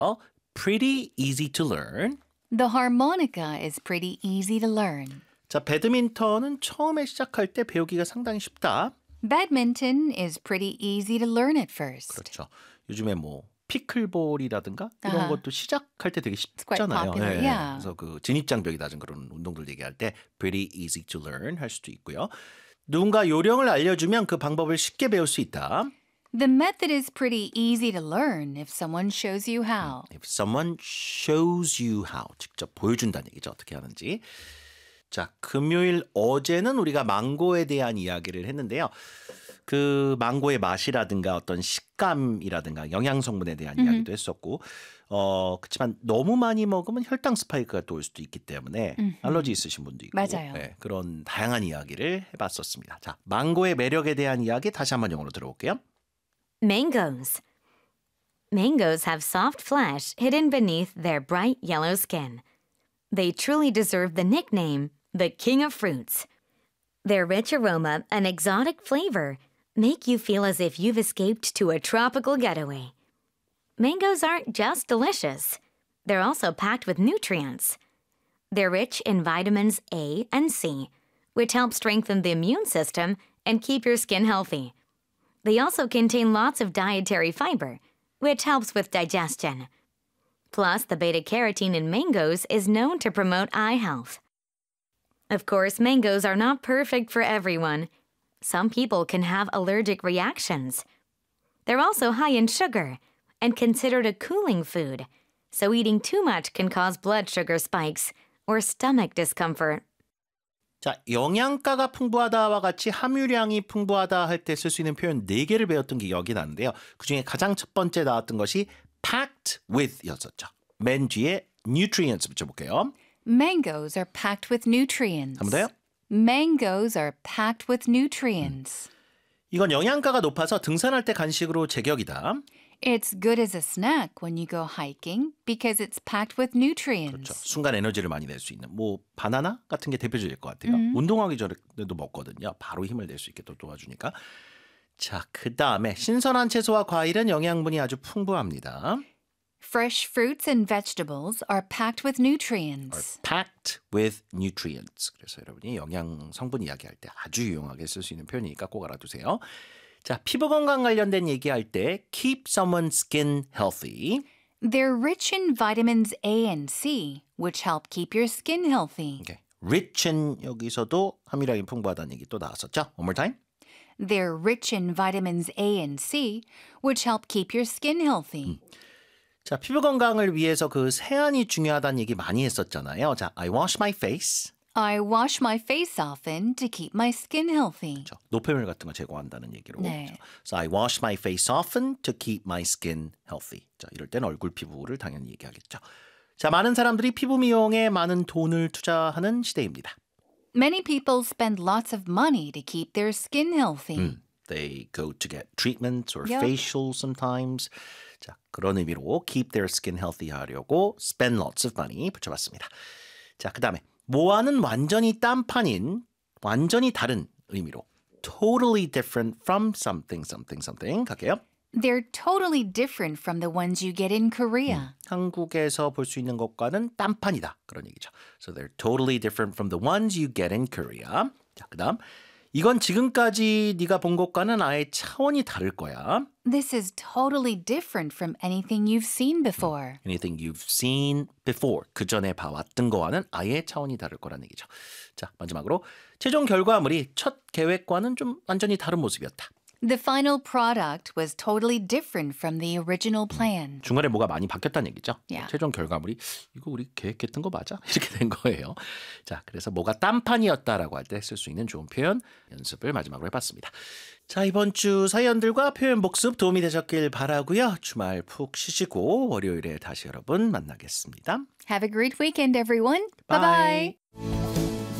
pretty easy to learn. The harmonica is pretty easy to learn. 자, 배드민턴은 처음에 시작할 때 배우기가 상당히 쉽다. Badminton is pretty easy to learn at first. 그렇죠. 요즘에 뭐 피클볼이라든가 이런 것도 시작할 때 되게 quite 쉽잖아요. popular, yeah. 그래서 그 진입장벽이 낮은 그런 운동들 얘기할 때 pretty easy to learn 할 수도 있고요. 누군가 요령을 알려주면 그 방법을 쉽게 배울 수 있다. The method is pretty easy to learn if someone shows you how. If someone shows you how. 직접 보여준다는 얘기죠. 어떻게 하는지. 자, 금요일 어제는 우리가 망고에 대한 이야기를 했는데요. 그 망고의 맛이라든가 어떤 식감이라든가 영양 성분에 대한 이야기도 했었고 그렇지만 너무 많이 먹으면 혈당 스파이크가 또 올 수도 있기 때문에 알러지 있으신 분도 있고 맞아요. 네, 그런 다양한 이야기를 해봤었습니다. 자, 망고의 매력에 대한 이야기 다시 한번 영어로 들어볼게요. Mangoes. Mangoes have soft flesh hidden beneath their bright yellow skin. They truly deserve the nickname, the king of fruits. Their rich aroma and exotic flavor make you feel as if you've escaped to a tropical getaway. Mangoes aren't just delicious. They're also packed with nutrients. They're rich in vitamins A and C, which help strengthen the immune system and keep your skin healthy. They also contain lots of dietary fiber, which helps with digestion. Plus, the beta-carotene in mangoes is known to promote eye health. Of course, mangoes are not perfect for everyone. Some people can have allergic reactions. They're also high in sugar and considered a cooling food, so eating too much can cause blood sugar spikes or stomach discomfort. 자, 영양가가 풍부하다와 같이 함유량이 풍부하다 할 때 쓸 수 있는 표현 4개를 배웠던 게 여기 나는데요. 그중에 가장 첫 번째 나왔던 것이 packed with 였었죠. 맨 뒤에 nutrients 붙여볼게요. Mangoes are packed with nutrients. 한 번 더요. Mangoes are packed with nutrients. 이건 영양가가 높아서 등산할 때 간식으로 제격이다. It's good as a snack when you go hiking because it's packed with 그렇죠. nutrients. 순간 에너지를 많이 낼 수 있는 뭐 바나나 같은 게 대표적일 것 같아요. 운동하기 전에도 먹거든요. 바로 힘을 낼 수 있게 또 도와주니까. 자, 그 다음에 신선한 채소와 과일은 영양분이 아주 풍부합니다. Fresh fruits and vegetables are packed with nutrients. packed with nutrients. 그래서 여러분이 영양 성분 이야기할 때 아주 유용하게 쓸 수 있는 표현이니까 꼭 알아두세요. 자, 피부 건강 관련된 얘기할 때 keep someone's skin healthy. They're rich in vitamins A and C, which help keep your skin healthy. Okay. rich in 여기서도 함유량이 풍부하다는 얘기 또 나왔었죠. One more time. They're rich in vitamins A and C, which help keep your skin healthy. 자, 피부 건강을 위해서 그 세안이 중요하다는 얘기 많이 했었잖아요. 자, I wash my face. I wash my face often to keep my skin healthy. 그렇죠. 노폐물 같은 거 제거한다는 얘기로. 네. 그렇죠. So I wash my face often to keep my skin healthy. 자, 이럴 땐 얼굴 피부를 당연히 얘기하겠죠. 자, 많은 사람들이 피부 미용에 많은 돈을 투자하는 시대입니다. Many people spend lots of money to keep their skin healthy. They go to get treatments or Yep. facials sometimes. 자, 그런 의미로 keep their skin healthy 하려고 spend lots of money 붙여봤습니다. 자, 그 다음에 뭐와는 완전히 딴판인 완전히 다른 의미로 totally different from something something something 갈게요. They're totally different from the ones you get in Korea. 한국에서 볼 수 있는 것과는 딴판이다. 그런 얘기죠. So they're totally different from the ones you get in Korea. 자, 그 다음 이건 지금까지 네가 본 것과는 아예 차원이 다를 거야. This is totally different from anything you've seen before. Anything you've seen before. 그 전에 봐왔던 거와는 아예 차원이 다를 거라는 얘기죠. 자, 마지막으로 최종 결과물이 첫 계획과는 좀 완전히 다른 모습이었다. The final product was totally different from the original plan. 중간에 뭐가 많이 바뀌었다는 얘기죠. Yeah. 최종 결과물이 이거 우리 계획했던 거 맞아? 이렇게 된 거예요. 자, 그래서 뭐가 딴판이었다라고 할 때 쓸 수 있는 좋은 표현 연습을 마지막으로 해봤습니다. 자, 이번 주 사연들과 표현 복습 도움이 되셨길 바라고요. 주말 푹 쉬시고 월요일에 다시 여러분 만나겠습니다. Have a great weekend, everyone. Bye-bye.